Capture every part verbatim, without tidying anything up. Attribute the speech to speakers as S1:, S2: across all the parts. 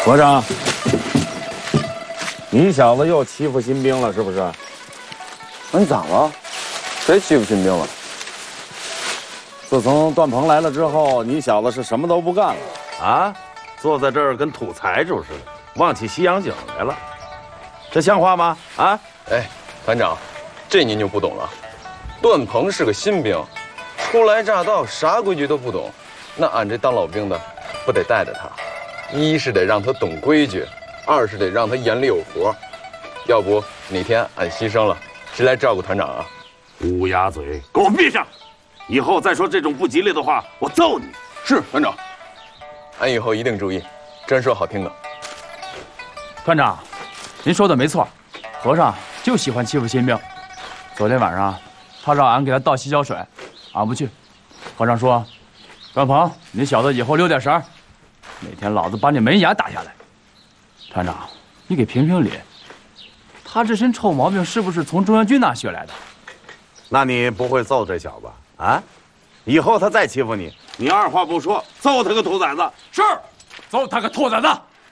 S1: 和尚，你小子又欺负新兵了是不是？
S2: 你咋了？谁欺负新兵了？
S1: 自从段鹏来了之后，你小子是什么都不干了啊？坐在这儿跟土财主似的，忘起西洋景来了，这像话吗？啊！
S2: 哎，团长，这您就不懂了。段鹏是个新兵，初来乍到，啥规矩都不懂。那俺这当老兵的，不得带着他，一是得让他懂规矩，二是得让他眼里有活。要不哪天俺牺牲了，谁来照顾团长啊？
S1: 乌鸦嘴，给我闭上！以后再说这种不吉利的话，我揍你！
S2: 是团长，俺以后一定注意。真说好听的。
S3: 团长，您说的没错，和尚就喜欢欺负新兵。昨天晚上，他让俺给他倒洗脚水，俺不去。和尚说：“段鹏，你小子以后留点神儿，哪天老子把你门牙打下来。”团长，你给评评理，他这身臭毛病是不是从中央军那学来的？
S1: 那你不会揍这小子啊？以后他再欺负你，你二话不说揍他个兔崽子！
S3: 是，揍他个兔崽子！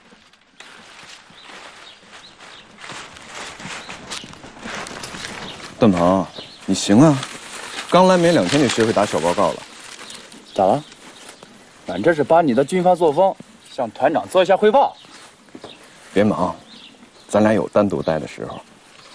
S2: 段鹏，你行啊，刚来没两天就学会打小报告了。
S3: 咋了？俺这是把你的军法作风向团长做一下汇报。
S2: 别忙，咱俩有单独待的时候。